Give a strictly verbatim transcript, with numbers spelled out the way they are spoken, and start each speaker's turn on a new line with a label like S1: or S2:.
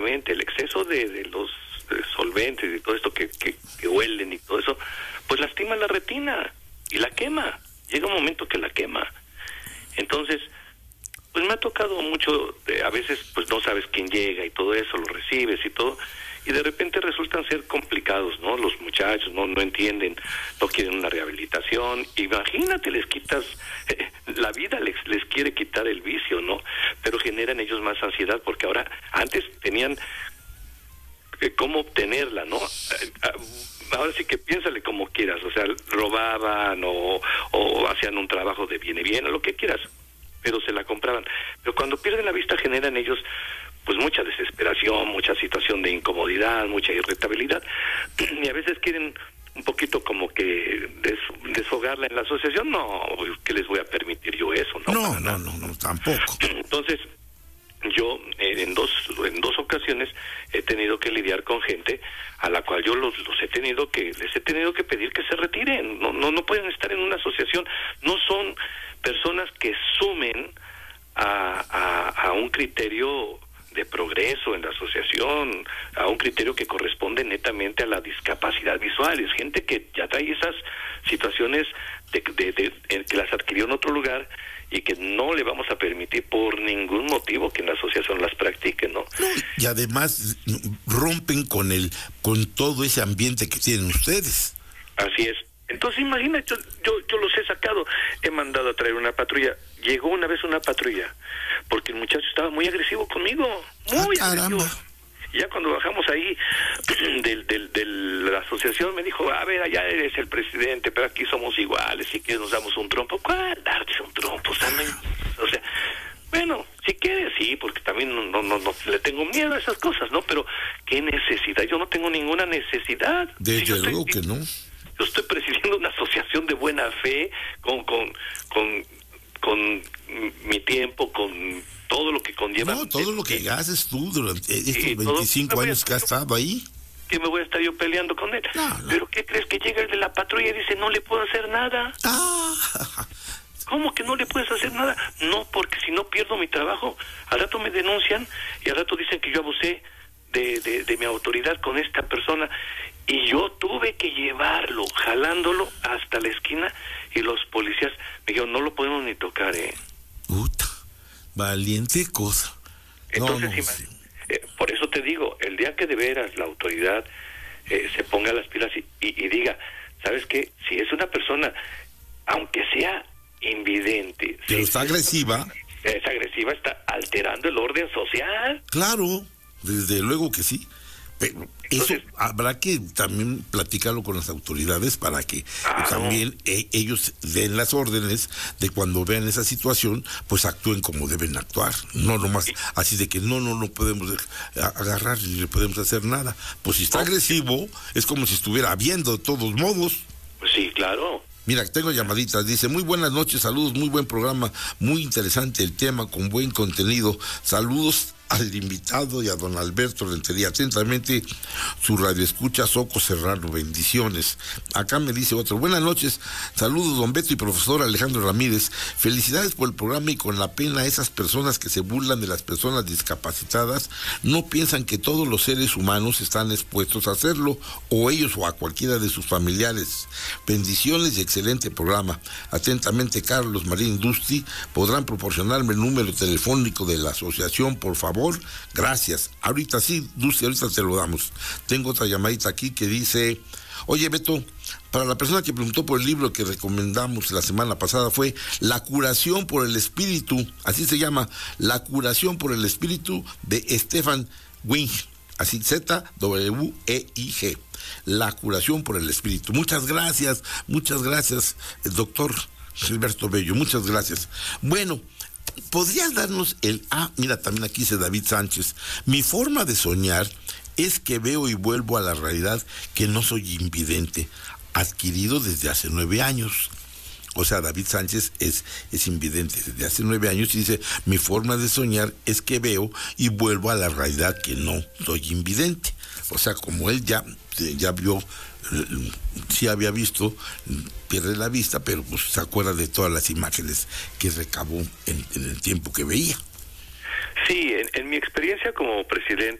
S1: exactamente, el exceso de, de los de solventes y todo esto que, que, que huelen y todo eso, pues lastima la retina y la quema. Llega un momento que la quema. Entonces, pues me ha tocado mucho, de, a veces pues no sabes quién llega y todo eso, lo recibes y todo, y de repente resultan ser complicados, ¿no? Los muchachos no no entienden, no quieren una rehabilitación. Imagínate, les quitas, eh, la vida les, les quiere quitar el vicio, ¿no? Pero generan ellos más ansiedad, porque ahora, antes tenían eh, cómo obtenerla, ¿no? Eh, ahora sí que piénsale como quieras, o sea, robaban o, o hacían un trabajo de viene bien, o lo que quieras, pero se la compraban. Pero cuando pierden la vista generan ellos pues mucha desesperación, mucha situación de incomodidad, mucha irritabilidad, y a veces quieren un poquito como que des, desfogarla en la asociación. No, ¿qué les voy a permitir yo eso? No,
S2: no, no, no, no, tampoco.
S1: Entonces, yo eh, en dos en dos ocasiones he tenido que lidiar con gente a la cual yo los, los he tenido que les he tenido que pedir que se retiren. No no no pueden estar en una asociación. No son personas que sumen a, a, a un criterio de progreso en la asociación, a un criterio que corresponde netamente a la discapacidad visual. Es gente que ya trae esas situaciones de, de, de, de que las adquirió en otro lugar y que no le vamos a permitir por ningún motivo que en la asociación las practiquen, ¿no?
S2: Y además rompen con el con todo ese ambiente que tienen ustedes.
S1: Así es. Entonces imagínate, yo, yo, yo los he sacado, he mandado a traer una patrulla. Llegó una vez una patrulla, porque el muchacho estaba muy agresivo conmigo, muy
S2: ah,
S1: agresivo.
S2: Caramba.
S1: Y ya cuando bajamos ahí del, del, de la asociación me dijo, a ver, allá eres el presidente, pero aquí somos iguales, si quieres nos damos un trompo. ¿Cuál darte un trompo? O sea, no, o sea, bueno, si quieres sí, porque también no, no, no, no le tengo miedo a esas cosas, ¿no? Pero ¿qué necesidad? Yo no tengo ninguna necesidad.
S2: Desde
S1: si
S2: luego que no.
S1: Yo estoy presidiendo una asociación de buena fe, con con con con mi tiempo, con todo lo que conlleva.
S2: No, todo lo que haces tú durante estos
S1: sí,
S2: veinticinco años que has estado ahí.
S1: Que me voy a estar yo peleando con él. No, no. Pero ¿qué crees? Que llega el de la patrulla y dice, no le puedo hacer nada.
S2: Ah.
S1: ¿Cómo que no le puedes hacer nada? No, porque si no pierdo mi trabajo, al rato me denuncian y al rato dicen que yo abusé de, de, de mi autoridad con esta persona. Y yo tuve que llevarlo, jalándolo hasta la esquina, y los policías me dijeron, no lo podemos ni tocar, ¿eh?
S2: Puta, valiente cosa.
S1: Entonces,
S2: no, no,
S1: sí. eh, por eso te digo, el día que de veras la autoridad eh, se ponga las pilas y, y, y diga, ¿sabes qué? Si es una persona, aunque sea invidente...
S2: Pero
S1: si
S2: está agresiva...
S1: Es agresiva, está alterando el orden social.
S2: Claro, desde luego que sí. Pero eso Entonces, habrá que también platicarlo con las autoridades para que ah, también eh, ellos den las órdenes de cuando vean esa situación, pues actúen como deben actuar. No nomás sí. Así de que no, no, no podemos agarrar ni le podemos hacer nada. Pues si está oh. agresivo, es como si estuviera viendo de todos modos.
S1: Pues sí, claro.
S2: Mira, tengo llamaditas, dice, muy buenas noches, saludos, muy buen programa, muy interesante el tema, con buen contenido, saludos al invitado y a don Alberto Rentería, atentamente su radioescucha Soco Serrano, bendiciones. Acá me dice otro, buenas noches, saludos don Beto y profesor Alejandro Ramírez, felicidades por el programa y con la pena esas personas que se burlan de las personas discapacitadas, no piensan que todos los seres humanos están expuestos a hacerlo, o ellos o a cualquiera de sus familiares. Bendiciones y excelente programa. Atentamente Carlos Marín Dusti, podrán proporcionarme el número telefónico de la asociación, por favor. Gracias. Ahorita sí, Dulce, ahorita te lo damos. Tengo otra llamadita aquí que dice, oye Beto, para la persona que preguntó por el libro que recomendamos la semana pasada fue La curación por el espíritu, así se llama, La curación por el espíritu de Stefan Wing, así Z W E I G, La curación por el espíritu. Muchas gracias, muchas gracias, doctor Gilberto Bello, muchas gracias. Bueno, ¿podrías darnos el... Ah, mira, también aquí dice David Sánchez. Mi forma de soñar es que veo y vuelvo a la realidad que no soy invidente, adquirido desde hace nueve años. O sea, David Sánchez es, es invidente desde hace nueve años y dice, mi forma de soñar es que veo y vuelvo a la realidad que no soy invidente. O sea, como él ya, ya vio, sí había visto, pierde la vista, pero pues se acuerda de todas las imágenes que recabó en, en el tiempo que veía.
S1: Sí, en, en mi experiencia como presidente